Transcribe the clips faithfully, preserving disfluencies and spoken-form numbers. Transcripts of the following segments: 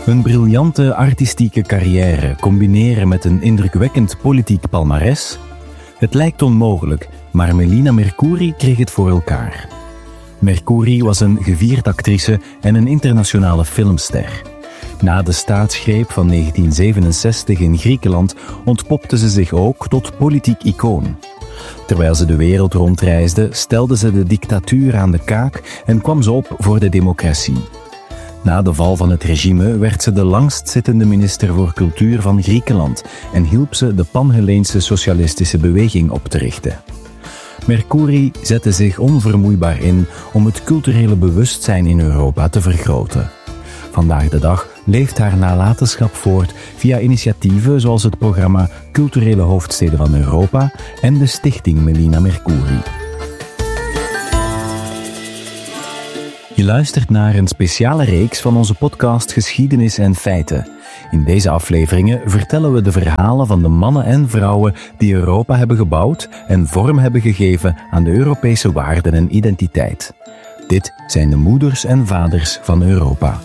Een briljante artistieke carrière combineren met een indrukwekkend politiek palmares? Het lijkt onmogelijk, maar Melina Mercouri kreeg het voor elkaar. Mercouri was een gevierd actrice en een internationale filmster. Na de staatsgreep van negentien zevenenzestig in Griekenland ontpopte ze zich ook tot politiek icoon. Terwijl ze de wereld rondreisde, stelde ze de dictatuur aan de kaak en kwam ze op voor de democratie. Na de val van het regime werd ze de langstzittende minister voor cultuur van Griekenland en hielp ze de Pan-Helleense socialistische beweging op te richten. Mercouri zette zich onvermoeibaar in om het culturele bewustzijn in Europa te vergroten. Vandaag de dag leeft haar nalatenschap voort via initiatieven zoals het programma Culturele Hoofdsteden van Europa en de stichting Melina Mercouri. Je luistert naar een speciale reeks van onze podcast Geschiedenis en Feiten. In deze afleveringen vertellen we de verhalen van de mannen en vrouwen die Europa hebben gebouwd en vorm hebben gegeven aan de Europese waarden en identiteit. Dit zijn de moeders en vaders van Europa.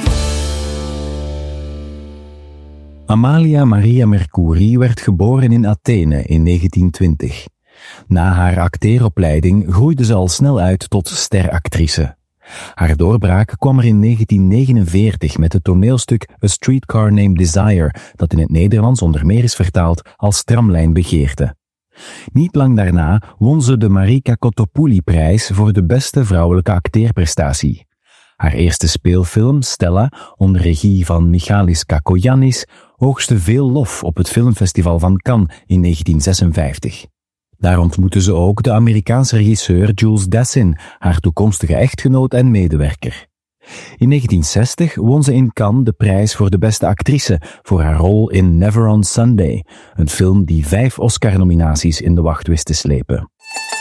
Amalia Maria Mercouri werd geboren in Athene in negentien twintig. Na haar acteeropleiding groeide ze al snel uit tot steractrice. Haar doorbraak kwam er in negentien negenenveertig met het toneelstuk A Streetcar Named Desire, dat in het Nederlands onder meer is vertaald als Tramlijnbegeerte. Niet lang daarna won ze de Marika Kotopouli-prijs voor de beste vrouwelijke acteerprestatie. Haar eerste speelfilm, Stella, onder regie van Michalis Kakoyannis, oogste veel lof op het filmfestival van Cannes in negentien zesenvijftig. Daar ontmoette ze ook de Amerikaanse regisseur Jules Dassin, haar toekomstige echtgenoot en medewerker. In negentien zestig won ze in Cannes de prijs voor de beste actrice voor haar rol in Never on Sunday, een film die vijf Oscar-nominaties in de wacht wist te slepen.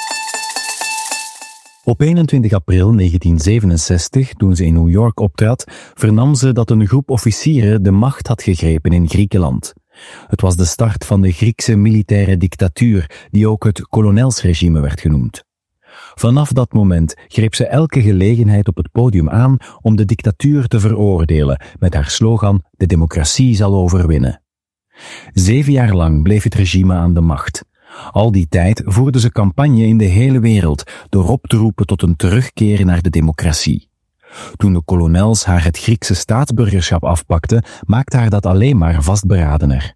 Op eenentwintig april negentien zevenenzestig, toen ze in New York optrad, vernam ze dat een groep officieren de macht had gegrepen in Griekenland. Het was de start van de Griekse militaire dictatuur, die ook het kolonelsregime werd genoemd. Vanaf dat moment greep ze elke gelegenheid op het podium aan om de dictatuur te veroordelen, met haar slogan: de democratie zal overwinnen. Zeven jaar lang bleef het regime aan de macht. Al die tijd voerde ze campagne in de hele wereld door op te roepen tot een terugkeer naar de democratie. Toen de kolonels haar het Griekse staatsburgerschap afpakten, maakte haar dat alleen maar vastberadener.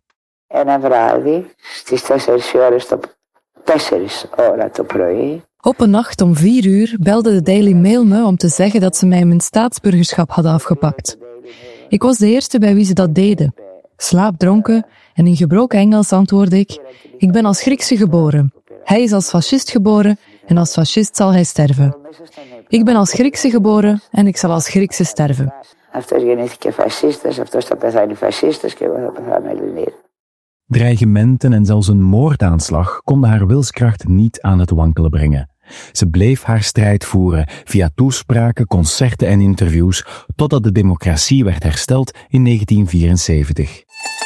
Op een nacht om vier uur belde de Daily Mail me om te zeggen dat ze mij mijn staatsburgerschap hadden afgepakt. Ik was de eerste bij wie ze dat deden. Slaapdronken en in gebroken Engels antwoordde ik: ik ben als Griekse geboren. Hij is als fascist geboren en als fascist zal hij sterven. Ik ben als Griekse geboren en ik zal als Griekse sterven. Dreigementen en zelfs een moordaanslag konden haar wilskracht niet aan het wankelen brengen. Ze bleef haar strijd voeren via toespraken, concerten en interviews, totdat de democratie werd hersteld in negentien vierenzeventig.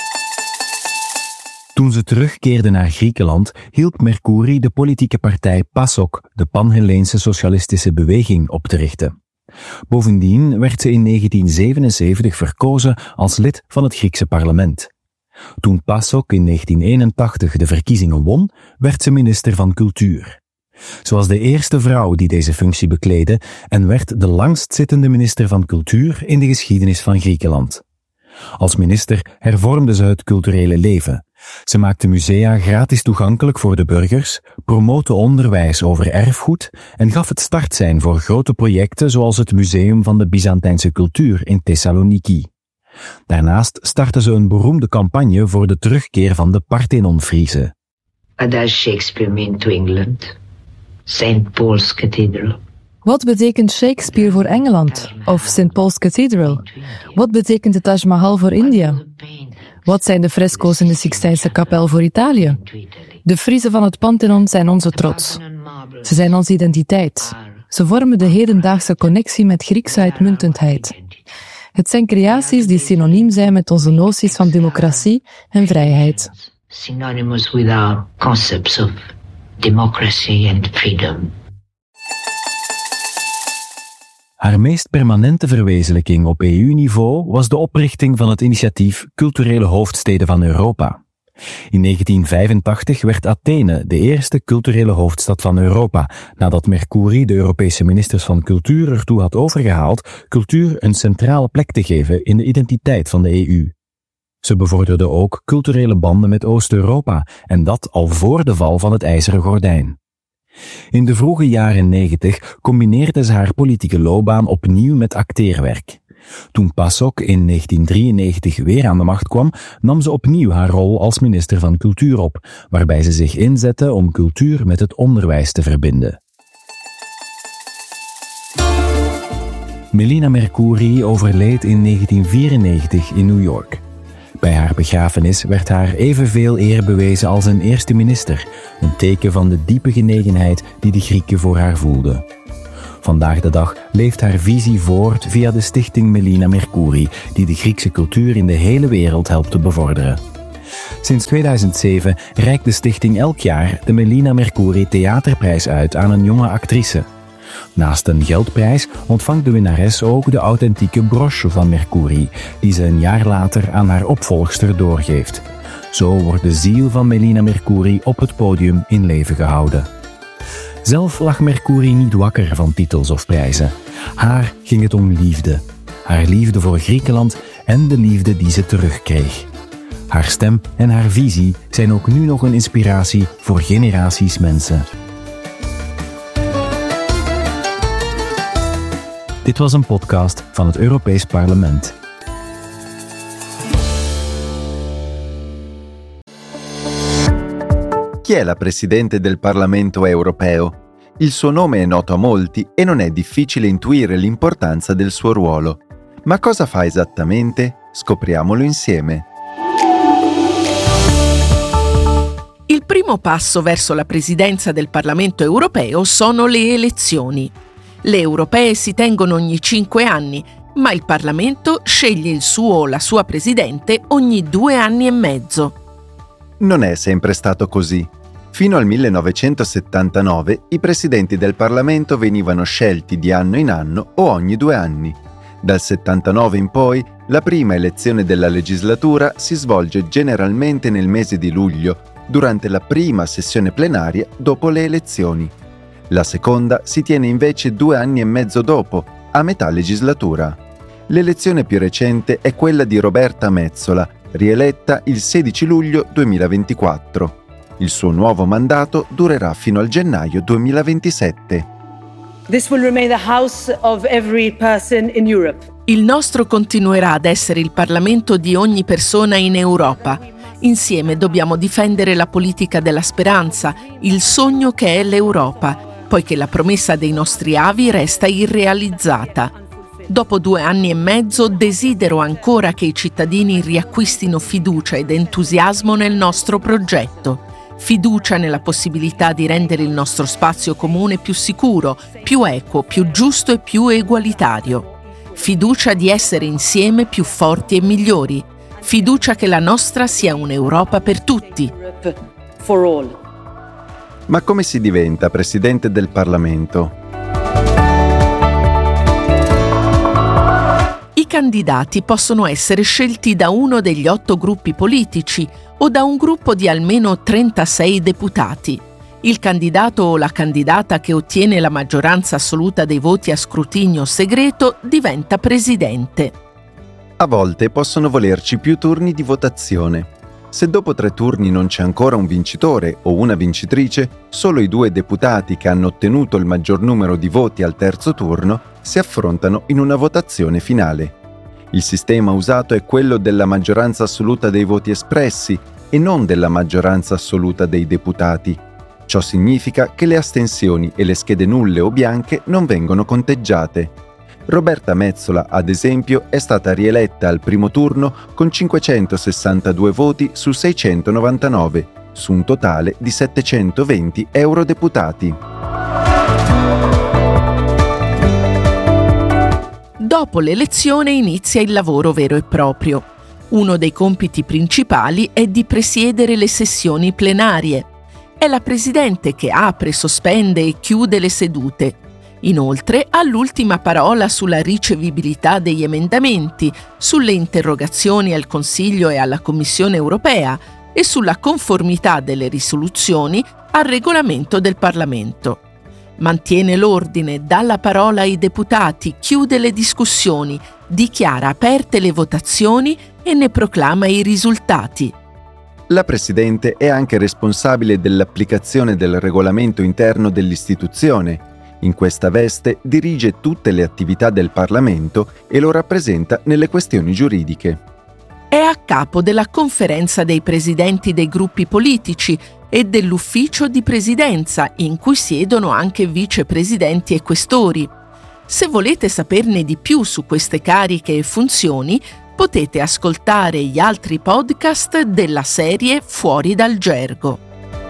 Toen ze terugkeerde naar Griekenland, hielp Mercouri de politieke partij PASOK, de Pan-Helleense socialistische beweging, op te richten. Bovendien werd ze in negentien zevenenzeventig verkozen als lid van het Griekse parlement. Toen PASOK in negentien eenentachtig de verkiezingen won, werd ze minister van Cultuur. Ze was de eerste vrouw die deze functie bekleedde en werd de langstzittende minister van Cultuur in de geschiedenis van Griekenland. Als minister hervormde ze het culturele leven. Ze maakte musea gratis toegankelijk voor de burgers, promote onderwijs over erfgoed en gaf het startsein voor grote projecten zoals het Museum van de Byzantijnse Cultuur in Thessaloniki. Daarnaast startte ze een beroemde campagne voor de terugkeer van de Parthenon-Friezen. What does Shakespeare mean to England? Saint Paul's Cathedral. Wat betekent Shakespeare voor Engeland? Of Saint Paul's Cathedral? Wat betekent de Taj Mahal voor India? Wat zijn de fresco's in de Sixtijnse kapel voor Italië? De Friezen van het Pantheon zijn onze trots. Ze zijn onze identiteit. Ze vormen de hedendaagse connectie met Griekse uitmuntendheid. Het zijn creaties die synoniem zijn met onze noties van democratie en vrijheid. Synonymous with our concepts of democracy and freedom. Haar meest permanente verwezenlijking op E U-niveau was de oprichting van het initiatief Culturele Hoofdsteden van Europa. In negentien vijfentachtig werd Athene de eerste culturele hoofdstad van Europa, nadat Mercuri de Europese ministers van cultuur ertoe had overgehaald cultuur een centrale plek te geven in de identiteit van de E U. Ze bevorderde ook culturele banden met Oost-Europa, en dat al voor de val van het IJzeren Gordijn. In de vroege jaren negentig combineerde ze haar politieke loopbaan opnieuw met acteerwerk. Toen PASOK in negentien drieënnegentig weer aan de macht kwam, nam ze opnieuw haar rol als minister van Cultuur op, waarbij ze zich inzette om cultuur met het onderwijs te verbinden. Melina Mercouri overleed in negentien vierennegentig in New York. Bij haar begrafenis werd haar evenveel eer bewezen als een eerste minister, een teken van de diepe genegenheid die de Grieken voor haar voelden. Vandaag de dag leeft haar visie voort via de stichting Melina Mercouri, die de Griekse cultuur in de hele wereld helpt te bevorderen. Sinds tweeduizend zeven reikt de stichting elk jaar de Melina Mercouri Theaterprijs uit aan een jonge actrice. Naast een geldprijs ontvangt de winnares ook de authentieke broche van Mercouri, die ze een jaar later aan haar opvolgster doorgeeft. Zo wordt de ziel van Melina Mercouri op het podium in leven gehouden. Zelf lag Mercouri niet wakker van titels of prijzen. Haar ging het om liefde. Haar liefde voor Griekenland en de liefde die ze terugkreeg. Haar stem en haar visie zijn ook nu nog een inspiratie voor generaties mensen. Dit was een podcast van het Europees Parlement. Chi è la Presidente del Parlamento europeo? Il suo nome è noto a molti e non è difficile intuire l'importanza del suo ruolo. Ma cosa fa esattamente? Scopriamolo insieme. Il primo passo verso la presidenza del Parlamento europeo sono le elezioni. Le europee si tengono ogni cinque anni, ma il Parlamento sceglie il suo o la sua presidente ogni due anni e mezzo. Non è sempre stato così. Fino al millenovecentosettantanove i presidenti del Parlamento venivano scelti di anno in anno o ogni due anni. Dal settantanove in poi, la prima elezione della legislatura si svolge generalmente nel mese di luglio, durante la prima sessione plenaria dopo le elezioni. La seconda si tiene invece due anni e mezzo dopo, a metà legislatura. L'elezione più recente è quella di Roberta Metsola, rieletta il sedici luglio duemilaventiquattro. Il suo nuovo mandato durerà fino al gennaio duemilaventisette. This will remain the house of every person in Europe. Il nostro continuerà ad essere il Parlamento di ogni persona in Europa. Insieme dobbiamo difendere la politica della speranza, il sogno che è l'Europa, poiché la promessa dei nostri avi resta irrealizzata. Dopo due anni e mezzo desidero ancora che i cittadini riacquistino fiducia ed entusiasmo nel nostro progetto. Fiducia nella possibilità di rendere il nostro spazio comune più sicuro, più equo, più giusto e più egualitario. Fiducia di essere insieme più forti e migliori. Fiducia che la nostra sia un'Europa per tutti. For all. Ma come si diventa Presidente del Parlamento? I candidati possono essere scelti da uno degli otto gruppi politici o da un gruppo di almeno trentasei deputati. Il candidato o la candidata che ottiene la maggioranza assoluta dei voti a scrutinio segreto diventa presidente. A volte possono volerci più turni di votazione. Se dopo tre turni non c'è ancora un vincitore o una vincitrice, solo i due deputati che hanno ottenuto il maggior numero di voti al terzo turno si affrontano in una votazione finale. Il sistema usato è quello della maggioranza assoluta dei voti espressi e non della maggioranza assoluta dei deputati. Ciò significa che le astensioni e le schede nulle o bianche non vengono conteggiate. Roberta Metsola, ad esempio, è stata rieletta al primo turno con cinquecentosessantadue voti su seicentonovantanove, su un totale di settecentoventi eurodeputati. Dopo l'elezione inizia il lavoro vero e proprio. Uno dei compiti principali è di presiedere le sessioni plenarie. È la Presidente che apre, sospende e chiude le sedute. Inoltre ha l'ultima parola sulla ricevibilità degli emendamenti, sulle interrogazioni al Consiglio e alla Commissione europea e sulla conformità delle risoluzioni al regolamento del Parlamento. Mantiene l'ordine, dà la parola ai deputati, chiude le discussioni, dichiara aperte le votazioni e ne proclama i risultati. La Presidente è anche responsabile dell'applicazione del regolamento interno dell'istituzione. In questa veste dirige tutte le attività del Parlamento e lo rappresenta nelle questioni giuridiche. È a capo della conferenza dei presidenti dei gruppi politici e dell'ufficio di presidenza, in cui siedono anche vicepresidenti e questori. Se volete saperne di più su queste cariche e funzioni, potete ascoltare gli altri podcast della serie Fuori dal Gergo.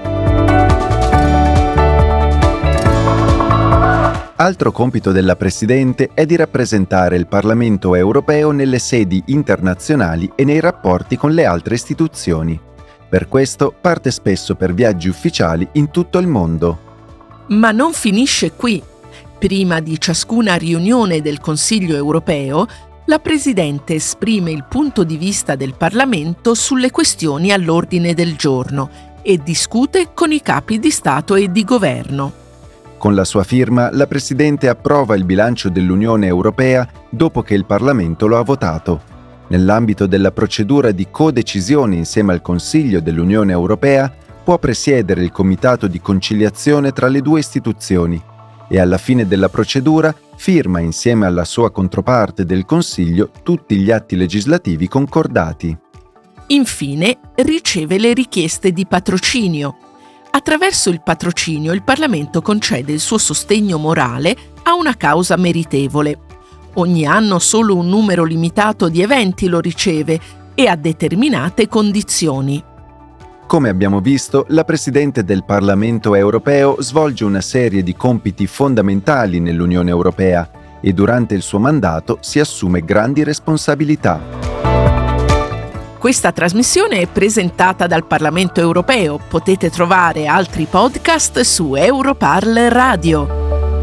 Altro compito della Presidente è di rappresentare il Parlamento europeo nelle sedi internazionali e nei rapporti con le altre istituzioni. Per questo parte spesso per viaggi ufficiali in tutto il mondo. Ma non finisce qui. Prima di ciascuna riunione del Consiglio europeo, la Presidente esprime il punto di vista del Parlamento sulle questioni all'ordine del giorno e discute con i capi di Stato e di Governo. Con la sua firma, la Presidente approva il bilancio dell'Unione Europea dopo che il Parlamento lo ha votato. Nell'ambito della procedura di codecisione insieme al Consiglio dell'Unione Europea, può presiedere il Comitato di conciliazione tra le due istituzioni e alla fine della procedura firma insieme alla sua controparte del Consiglio tutti gli atti legislativi concordati. Infine, riceve le richieste di patrocinio. Attraverso il patrocinio il Parlamento concede il suo sostegno morale a una causa meritevole. Ogni anno solo un numero limitato di eventi lo riceve e a determinate condizioni. Come abbiamo visto, la Presidente del Parlamento europeo svolge una serie di compiti fondamentali nell'Unione Europea e durante il suo mandato si assume grandi responsabilità. Questa trasmissione è presentata dal Parlamento europeo. Potete trovare altri podcast su Europarl Radio.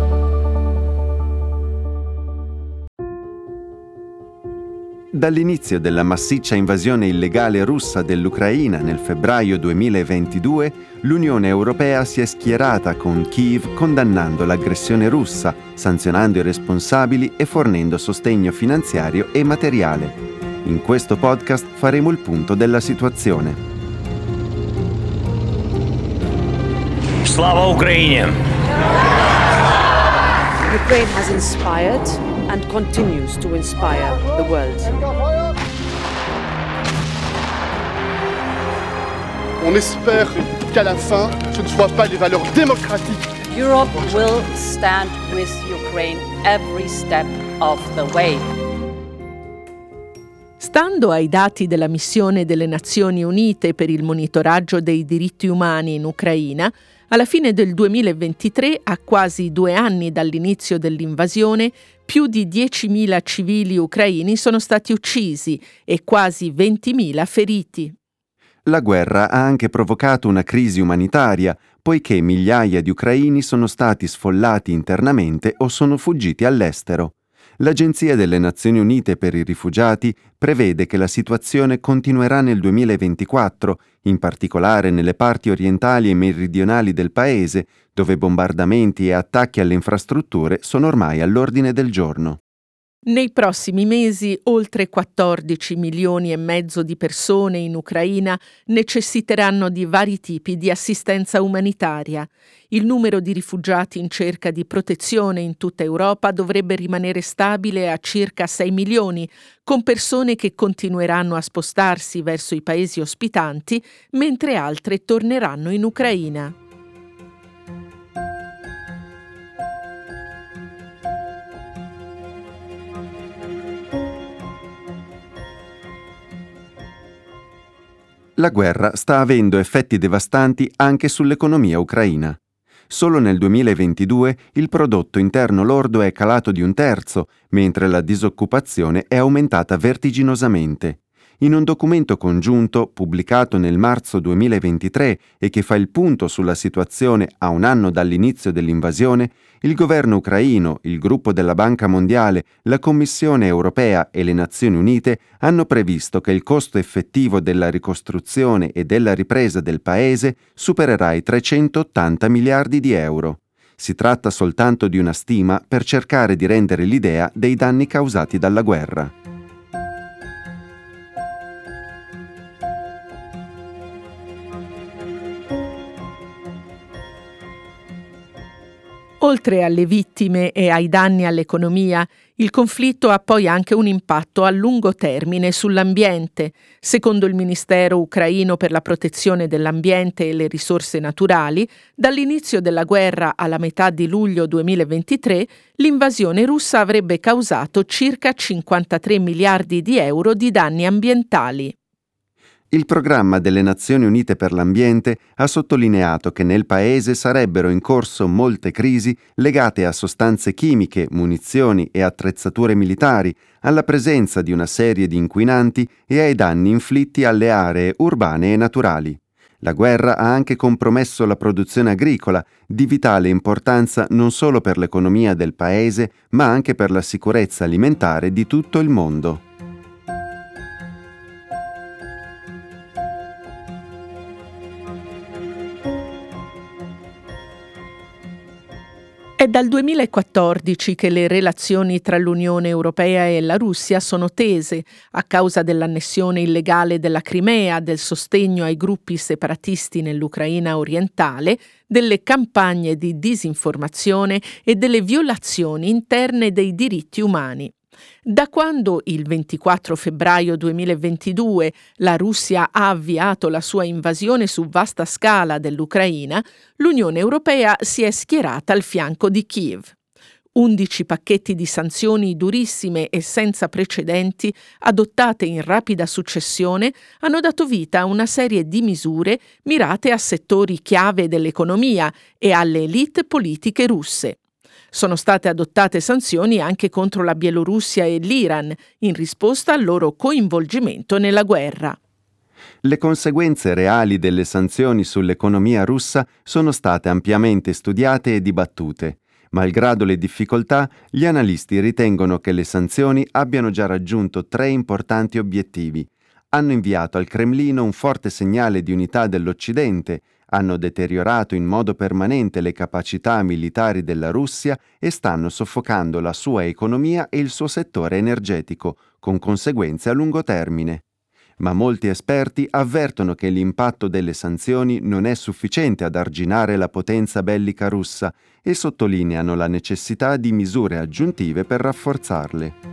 Dall'inizio della massiccia invasione illegale russa dell'Ucraina nel febbraio duemilaventidue, l'Unione Europea si è schierata con Kiev condannando l'aggressione russa, sanzionando i responsabili e fornendo sostegno finanziario e materiale. In questo podcast faremo il punto della situazione. Slava Ukraini! Ukraine has inspired and continues to inspire the world. On espère qu'à la fin, ce ne soient pas les valeurs démocratiques. Europe will stand with Ukraine every step of the way. Stando ai dati della missione delle Nazioni Unite per il monitoraggio dei diritti umani in Ucraina, alla fine del duemilaventitré, a quasi due anni dall'inizio dell'invasione, più di diecimila civili ucraini sono stati uccisi e quasi ventimila feriti. La guerra ha anche provocato una crisi umanitaria, poiché migliaia di ucraini sono stati sfollati internamente o sono fuggiti all'estero. L'Agenzia delle Nazioni Unite per i rifugiati prevede che la situazione continuerà nel duemilaventiquattro, in particolare nelle parti orientali e meridionali del paese, dove bombardamenti e attacchi alle infrastrutture sono ormai all'ordine del giorno. Nei prossimi mesi, oltre quattordici milioni e mezzo di persone in Ucraina necessiteranno di vari tipi di assistenza umanitaria. Il numero di rifugiati in cerca di protezione in tutta Europa dovrebbe rimanere stabile a circa sei milioni, con persone che continueranno a spostarsi verso i paesi ospitanti, mentre altre torneranno in Ucraina. La guerra sta avendo effetti devastanti anche sull'economia ucraina. Solo nel duemilaventidue il prodotto interno lordo è calato di un terzo, mentre la disoccupazione è aumentata vertiginosamente. In un documento congiunto pubblicato nel marzo duemilaventitré e che fa il punto sulla situazione a un anno dall'inizio dell'invasione, il governo ucraino, il gruppo della Banca Mondiale, la Commissione europea e le Nazioni Unite hanno previsto che il costo effettivo della ricostruzione e della ripresa del paese supererà i trecentottanta miliardi di euro. Si tratta soltanto di una stima per cercare di rendere l'idea dei danni causati dalla guerra. Oltre alle vittime e ai danni all'economia, il conflitto ha poi anche un impatto a lungo termine sull'ambiente. Secondo il Ministero ucraino per la protezione dell'ambiente e le risorse naturali, dall'inizio della guerra alla metà di luglio duemilaventitré, l'invasione russa avrebbe causato circa cinquantatré miliardi di euro di danni ambientali. Il programma delle Nazioni Unite per l'Ambiente ha sottolineato che nel paese sarebbero in corso molte crisi legate a sostanze chimiche, munizioni e attrezzature militari, alla presenza di una serie di inquinanti e ai danni inflitti alle aree urbane e naturali. La guerra ha anche compromesso la produzione agricola, di vitale importanza non solo per l'economia del paese, ma anche per la sicurezza alimentare di tutto il mondo. È dal duemilaquattordici che le relazioni tra l'Unione Europea e la Russia sono tese a causa dell'annessione illegale della Crimea, del sostegno ai gruppi separatisti nell'Ucraina orientale, delle campagne di disinformazione e delle violazioni interne dei diritti umani. Da quando il ventiquattro febbraio duemilaventidue la Russia ha avviato la sua invasione su vasta scala dell'Ucraina, l'Unione Europea si è schierata al fianco di Kiev. undici pacchetti di sanzioni durissime e senza precedenti, adottate in rapida successione, hanno dato vita a una serie di misure mirate a settori chiave dell'economia e alle élite politiche russe. Sono state adottate sanzioni anche contro la Bielorussia e l'Iran, in risposta al loro coinvolgimento nella guerra. Le conseguenze reali delle sanzioni sull'economia russa sono state ampiamente studiate e dibattute. Malgrado le difficoltà, gli analisti ritengono che le sanzioni abbiano già raggiunto tre importanti obiettivi. Hanno inviato al Cremlino un forte segnale di unità dell'Occidente, hanno deteriorato in modo permanente le capacità militari della Russia e stanno soffocando la sua economia e il suo settore energetico, con conseguenze a lungo termine. Ma molti esperti avvertono che l'impatto delle sanzioni non è sufficiente ad arginare la potenza bellica russa e sottolineano la necessità di misure aggiuntive per rafforzarle.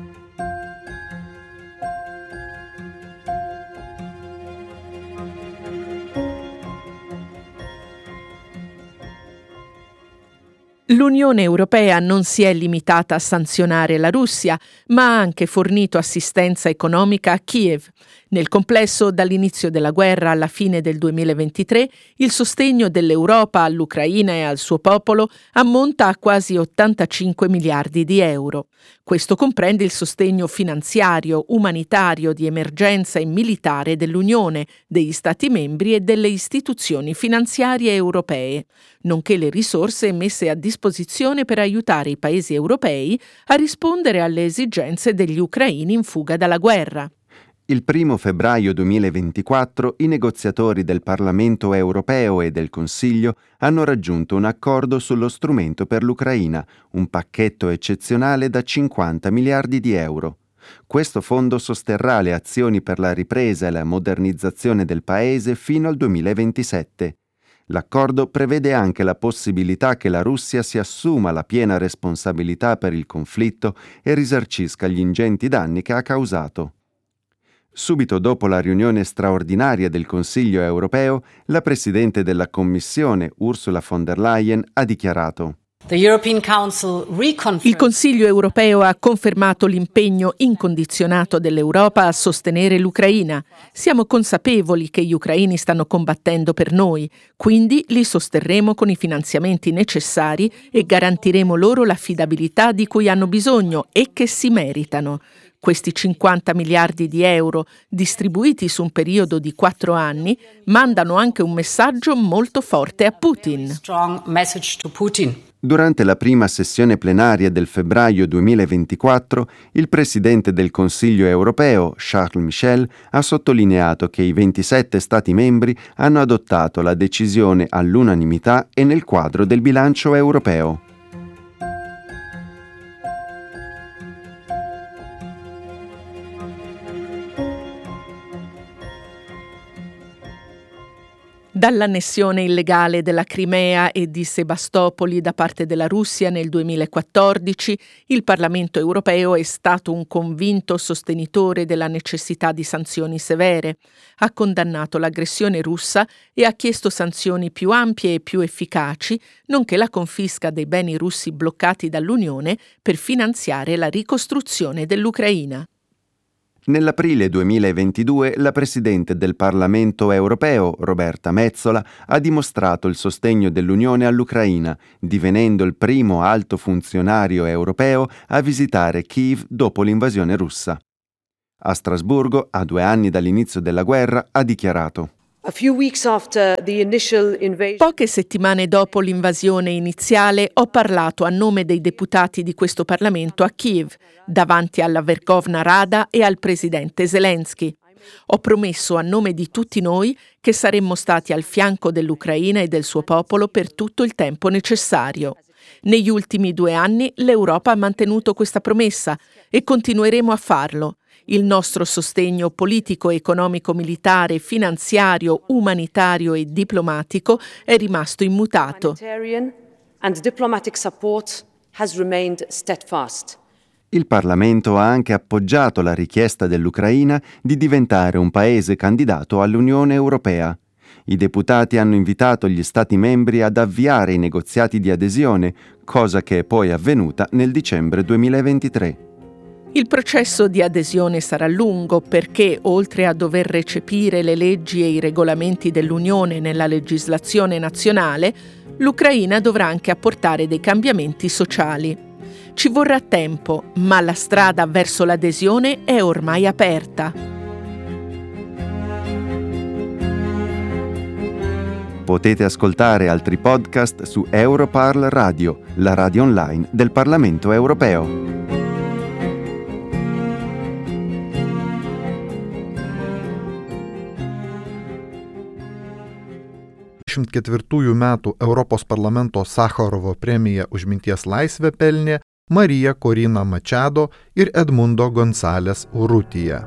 L'Unione Europea non si è limitata a sanzionare la Russia, ma ha anche fornito assistenza economica a Kiev. Nel complesso, dall'inizio della guerra alla fine del duemilaventitré, il sostegno dell'Europa all'Ucraina e al suo popolo ammonta a quasi ottantacinque miliardi di euro. Questo comprende il sostegno finanziario, umanitario, di emergenza e militare dell'Unione, degli Stati membri e delle istituzioni finanziarie europee, nonché le risorse messe a disposizione per aiutare i paesi europei a rispondere alle esigenze degli ucraini in fuga dalla guerra. Il primo febbraio duemilaventiquattro i negoziatori del Parlamento europeo e del Consiglio hanno raggiunto un accordo sullo strumento per l'Ucraina, un pacchetto eccezionale da cinquanta miliardi di euro. Questo fondo sosterrà le azioni per la ripresa e la modernizzazione del paese fino al duemilaventisette. L'accordo prevede anche la possibilità che la Russia si assuma la piena responsabilità per il conflitto e risarcisca gli ingenti danni che ha causato. Subito dopo la riunione straordinaria del Consiglio europeo, la Presidente della Commissione, Ursula von der Leyen, ha dichiarato: Il Consiglio europeo ha confermato l'impegno incondizionato dell'Europa a sostenere l'Ucraina. Siamo consapevoli che gli ucraini stanno combattendo per noi, quindi li sosterremo con i finanziamenti necessari e garantiremo loro l'affidabilità di cui hanno bisogno e che si meritano. Questi cinquanta miliardi di euro, distribuiti su un periodo di quattro anni, mandano anche un messaggio molto forte a Putin. Strong message to Putin. Durante la prima sessione plenaria del febbraio duemilaventiquattro, il presidente del Consiglio europeo, Charles Michel, ha sottolineato che i ventisette Stati membri hanno adottato la decisione all'unanimità e nel quadro del bilancio europeo. Dall'annessione illegale della Crimea e di Sebastopoli da parte della Russia nel duemilaquattordici, il Parlamento europeo è stato un convinto sostenitore della necessità di sanzioni severe. Ha condannato l'aggressione russa e ha chiesto sanzioni più ampie e più efficaci, nonché la confisca dei beni russi bloccati dall'Unione per finanziare la ricostruzione dell'Ucraina. Nell'aprile duemilaventidue la Presidente del Parlamento europeo, Roberta Metsola, ha dimostrato il sostegno dell'Unione all'Ucraina, divenendo il primo alto funzionario europeo a visitare Kiev dopo l'invasione russa. A Strasburgo, a due anni dall'inizio della guerra, ha dichiarato: A few weeks after the initial invasion... Poche settimane dopo l'invasione iniziale ho parlato a nome dei deputati di questo Parlamento a Kiev, davanti alla Verkhovna Rada e al presidente Zelensky. Ho promesso a nome di tutti noi che saremmo stati al fianco dell'Ucraina e del suo popolo per tutto il tempo necessario. Negli ultimi due anni l'Europa ha mantenuto questa promessa e continueremo a farlo. Il nostro sostegno politico, economico, militare, finanziario, umanitario e diplomatico è rimasto immutato. And diplomatic support has remained steadfast. Il Parlamento ha anche appoggiato la richiesta dell'Ucraina di diventare un paese candidato all'Unione Europea. I deputati hanno invitato gli Stati membri ad avviare i negoziati di adesione, cosa che è poi avvenuta nel dicembre duemilaventitré. Il processo di adesione sarà lungo perché, oltre a dover recepire le leggi e i regolamenti dell'Unione nella legislazione nazionale, l'Ucraina dovrà anche apportare dei cambiamenti sociali. Ci vorrà tempo, ma la strada verso l'adesione è ormai aperta. Potete ascoltare altri podcast su Europarl Radio, la radio online del Parlamento europeo. dvidešimt ketvirtųjų metų Europos parlamento Sacharovo premiją už minties laisvę pelnė Marija Corina Machado ir Edmundo González Urrutia.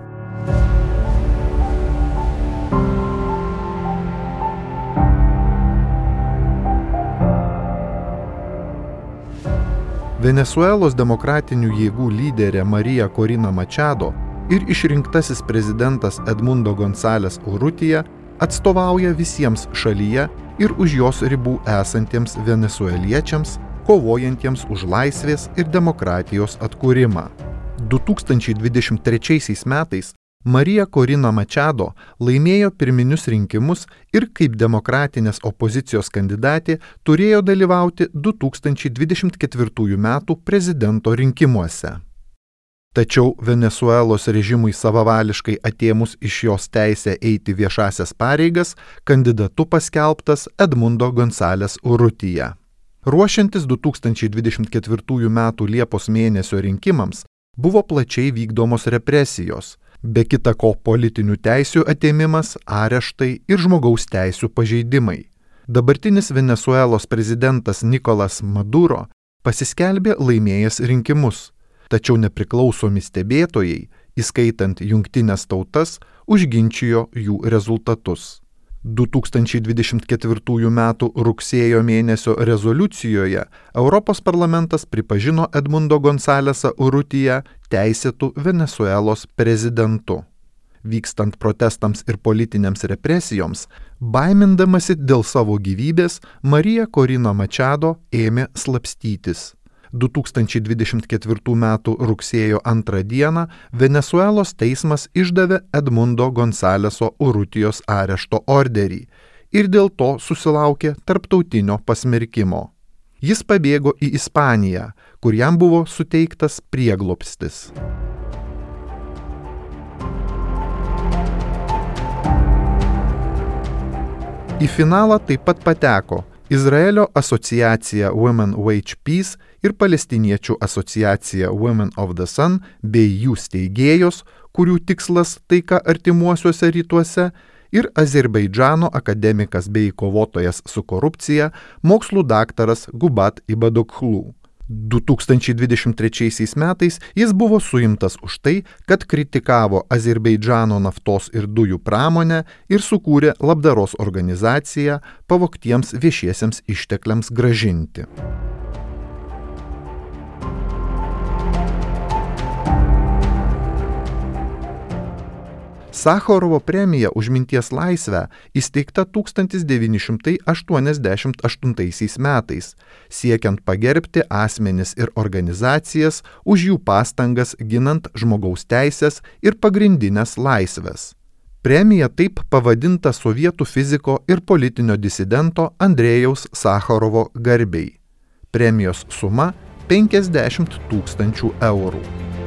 Venesuelos demokratinių jėgų lyderė Marija Corina Machado ir išrinktasis prezidentas Edmundo González Urrutia atstovauja visiems šalyje ir už jos ribų esantiems venesueliečiams, kovojantiems už laisvės ir demokratijos atkūrimą. du tūkstančiai dvidešimt trečiaisiais metais Marija Corina Machado laimėjo pirminius rinkimus ir kaip demokratinės opozicijos kandidatė turėjo dalyvauti du tūkstančiai dvidešimt ketvirtųjų metų prezidento rinkimuose. Tačiau Venesuelos režimui savavališkai atėmus iš jos teisę eiti viešasias pareigas, kandidatu paskelbtas Edmundo González Urrutia. Ruošiantis du tūkstančiai dvidešimt ketvirtųjų metų Liepos mėnesio rinkimams buvo plačiai vykdomos represijos, be kita ko politinių teisių atėmimas, areštai ir žmogaus teisių pažeidimai. Dabartinis Venesuelos prezidentas Nicolas Maduro pasiskelbė laimėjęs rinkimus. Tačiau nepriklausomi stebėtojai, įskaitant jungtines tautas, užginčijo jų rezultatus. du tūkstančiai dvidešimt ketvirtųjų metų rugsėjo mėnesio rezoliucijoje Europos parlamentas pripažino Edmundo Gonzálezą Urrutiją teisėtu Venesuelos prezidentu. Vykstant protestams ir politinėms represijoms, baimindamasi dėl savo gyvybės, Marija Corina Machado ėmė slapstytis. du tūkstančiai dvidešimt ketvirtų metų rugsėjo antrą dieną Venesuelos teismas išdavė Edmundo Gonzálezo Urrutijos arešto orderį ir dėl to susilaukė tarptautinio pasmerkimo. Jis pabėgo į Ispaniją, kur jam buvo suteiktas prieglobstis. Į finalą taip pat pateko Izraelio asociacija Women Wage Peace ir palestiniečių asociacija Women of the Sun bei jų steigėjos, kurių tikslas taika artimuosiuose rytuose, ir Azerbaidžano akademikas bei kovotojas su korupcija, mokslų daktaras Gubat Ibadoglu. du tūkstančiai dvidešimt trečiaisiais metais jis buvo suimtas už tai, kad kritikavo Azerbaidžano naftos ir dujų pramonę ir sukūrė labdaros organizaciją pavogtiems viešiesiems ištekliams gražinti. Sacharovo premija už minties laisvę įsteigta tūkstantis devyni šimtai aštuoniasdešimt aštuntaisiais metais, siekiant pagerbti asmenis ir organizacijas už jų pastangas ginant žmogaus teisės ir pagrindinės laisvės. Premija taip pavadinta sovietų fiziko ir politinio disidento Andrejaus Sacharovo garbei. Premijos suma penkiasdešimt tūkstančių eurų.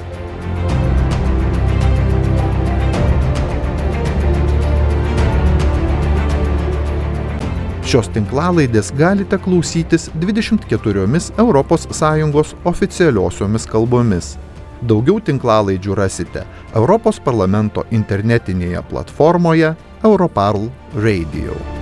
Šios tinklalaidės galite klausytis dvidešimt keturiomis Europos Sąjungos oficialiosiomis kalbomis. Daugiau tinklalaidžių rasite Europos parlamento internetinėje platformoje Europarl Radio.